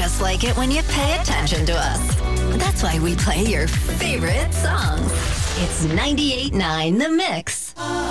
just like it when you pay attention to us. That's why we play your favorite songs. It's 98.9 The Mix.